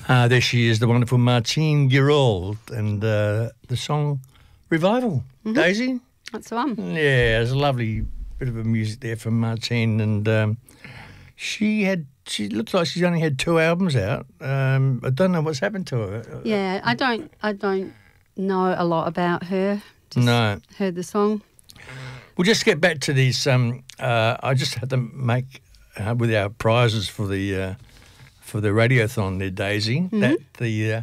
There she is, the wonderful Martine Giraud, and the song Revival. Daisy? That's the one. Yeah, there's a lovely bit of music there from Martine, and she looks like she's only had 2 albums out. I don't know what's happened to her. Yeah, I don't know a lot about her. Just No. heard the song. We'll just get back to these. I just had to make with our prizes for the radiothon there, Daisy. That the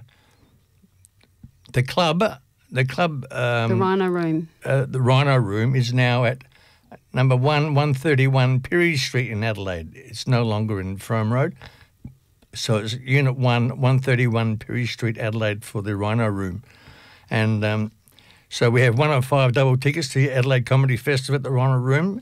club, the Rhino Room. The Rhino Room is now at number 131 Perry Street in Adelaide. It's no longer in Frome Road, so it's Unit 1, 131 Perry Street, Adelaide, for the Rhino Room, and. So we have 1 of 5 double tickets to the Adelaide Comedy Festival at the Rhino Room,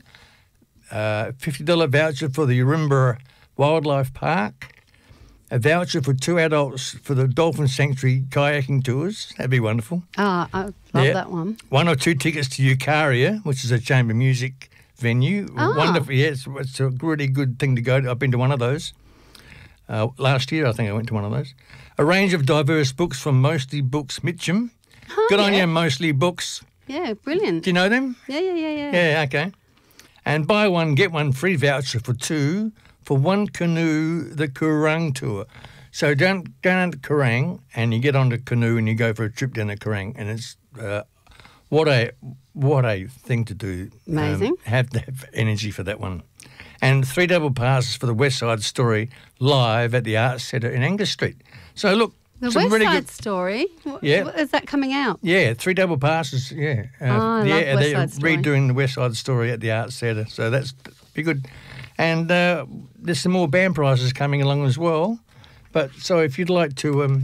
$50 voucher for the Urimba Wildlife Park, a voucher for 2 adults for the Dolphin Sanctuary kayaking tours. That'd be wonderful. I love that one. 1 or 2 tickets to Eucharia, which is a chamber music venue. Wonderful. Yeah, it's a really good thing to go to. I've been to one of those. Last year, I think I went to one of those. A range of diverse books from Mostly Books Mitcham. Good on you, Mostly Books. Yeah, brilliant. Do you know them? Yeah. Yeah, okay. And buy one, get one free voucher for 2 for one canoe, the Kurrang tour. So don't go down to Kurrang and you get on the canoe and you go for a trip down to Kurrang, and it's what a thing to do. Amazing. Have to have energy for that one. And 3 double passes for the West Side Story live at the Arts Centre in Angus Street. So look. The West Side Story? Yeah. Is that coming out? Yeah, 3 double passes, yeah. I love West Side Story. They're redoing the West Side Story at the Arts Centre, so that's be good. And there's some more band prizes coming along as well. But so if you'd like to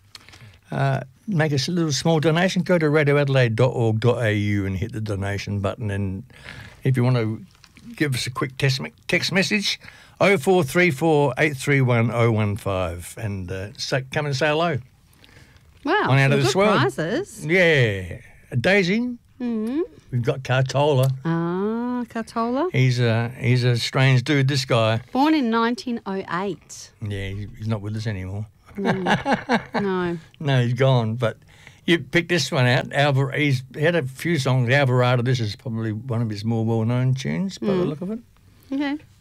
make a little small donation, go to radioadelaide.org.au and hit the donation button. And if you want to give us a quick text message, 0434 831 015, and come and say hello. Wow, on Out some of This good World. prizes. Yeah. Daisy, we've got Cartola. Ah, Cartola. He's a strange dude, this guy. Born in 1908. Yeah, he's not with us anymore. No. No, he's gone. But you picked this one out. He's had a few songs. Alvarado, this is probably one of his more well-known tunes by the look of it. Okay.